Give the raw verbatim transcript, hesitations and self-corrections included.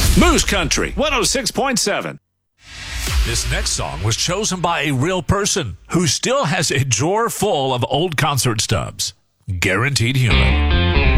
Moose Country one oh six point seven. This next song was chosen by a real person who still has a drawer full of old concert stubs. Guaranteed Human.